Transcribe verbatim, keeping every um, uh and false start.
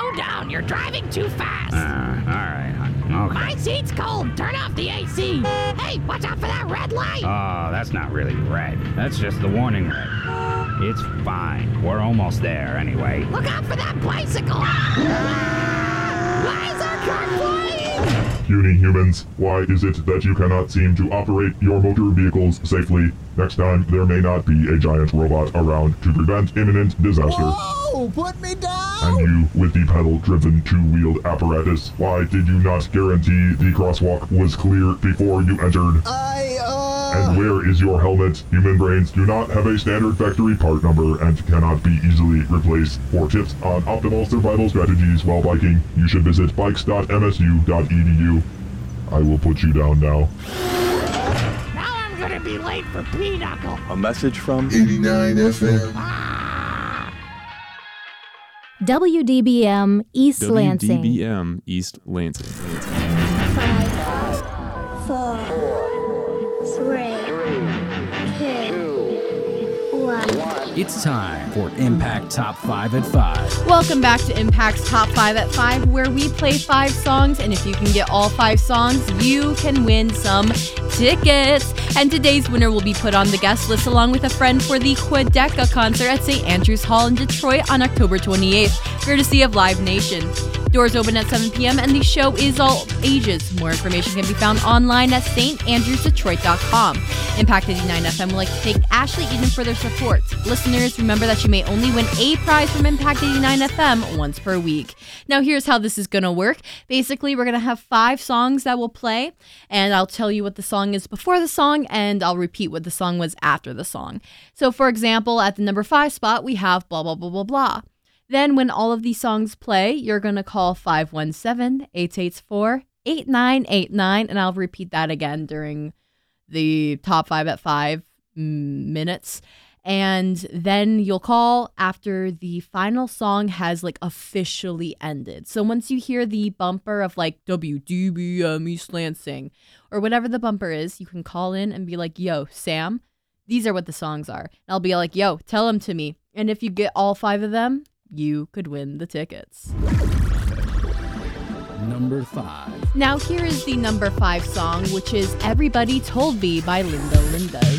Slow down. You're driving too fast. Uh, all right, hon. Okay. My seat's cold. Turn off the A C. Hey, watch out for that red light. Oh, that's not really red. That's just the warning red. It's fine. We're almost there anyway. Look out for that bicycle. Why is our car flying? Puny humans, why is it that you cannot seem to operate your motor vehicles safely? Next time, there may not be a giant robot around to prevent imminent disaster. Whoa! Put me down! And you, with the pedal-driven two-wheeled apparatus, why did you not guarantee the crosswalk was clear before you entered? I, uh... And where is your helmet? Human brains do not have a standard factory part number and cannot be easily replaced. For tips on optimal survival strategies while biking, you should visit bikes dot m s u dot e d u. I will put you down now. Now I'm gonna be late for Pinochle. A message from eighty-nine F M. Ah! W D B M East Lansing. W D B M East Lansing. Five, four, three, two, one. It's time for Impact Top five at five. Welcome back to Impact's Top five at five, where we play five songs, and if you can get all five songs, you can win some tickets. And today's winner will be put on the guest list along with a friend for the Quedeca concert at Saint Andrews Hall in Detroit on October twenty-eighth, courtesy of Live Nation. Doors open at seven p.m. and the show is all ages. More information can be found online at s t andrews detroit dot com. Impact eighty-nine F M would like to thank Ashley Eden for their support. Listeners, remember that you may only win a prize from Impact eighty-nine F M once per week. Now, here's how this is going to work. Basically, we're going to have five songs that will play, and I'll tell you what the song is before the song, and I'll repeat what the song was after the song. So, for example, at the number five spot, we have blah, blah, blah, blah, blah. Then when all of these songs play, you're going to call five one seven, eight eight four, eight nine eight nine, and I'll repeat that again during the top five at five minutes. And then you'll call after the final song has like officially ended. So once you hear the bumper of like W D B M East Lansing or whatever the bumper is, you can call in and be like, yo, Sam, these are what the songs are. And I'll be like, yo, tell them to me. And if you get all five of them, you could win the tickets. Number five. Now here is the number five song, which is Everybody Told Me by Linda Linda.